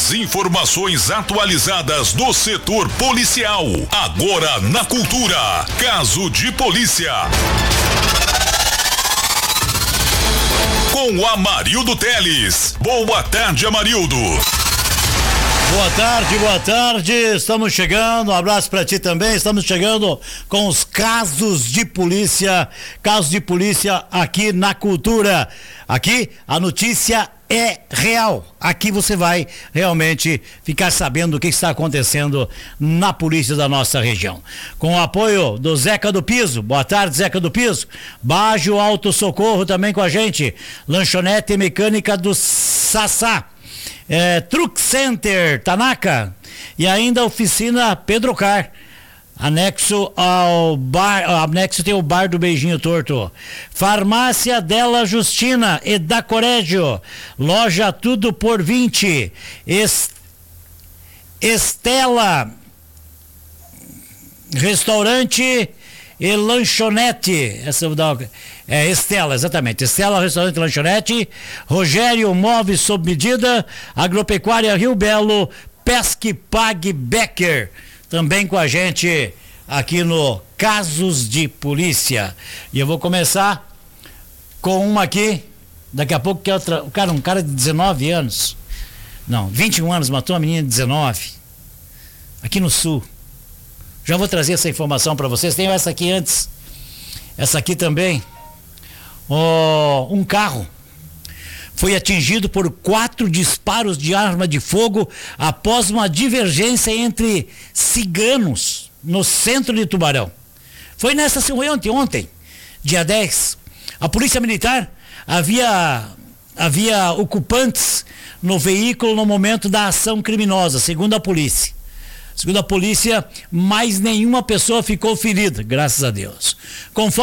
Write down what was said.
As informações atualizadas do setor policial. Agora na Cultura. Caso de polícia. Com Amarildo Teles. Boa tarde, Amarildo. Boa tarde, estamos chegando, um abraço pra ti também, estamos chegando com os casos de polícia aqui na Cultura. Aqui a notícia é real, aqui você vai realmente ficar sabendo o que está acontecendo na polícia da nossa região. Com o apoio do Zeca do Piso, boa tarde Zeca do Piso, Bajo Auto Socorro também com a gente, Lanchonete Mecânica do Sassá, Truck Center Tanaka e ainda a oficina Pedro Car. Anexo ao bar, anexo tem o bar do Beijinho Torto. Farmácia Della Justina e da Corégio. Loja Tudo por 20. Estela Restaurante e Lanchonete. Essa eu vou dar. Estela, exatamente. Estela Restaurante e Lanchonete. Rogério Móveis sob medida. Agropecuária Rio Belo. Pesque Pague Becker. Também com a gente aqui no Casos de Polícia. E eu vou começar com uma aqui, daqui a pouco, que é outra. Um cara de 19 anos. Não, 21 anos, matou uma menina de 19. Aqui no Sul. Já vou trazer essa informação para vocês. Tenho essa aqui antes. Essa aqui também. Um carro foi atingido por 4 disparos de arma de fogo após uma divergência entre ciganos no centro de Tubarão. Foi ontem, dia 10. A Polícia Militar havia ocupantes no veículo no momento da ação criminosa, segundo a polícia. Segundo a polícia, mais nenhuma pessoa ficou ferida, graças a Deus. Conforme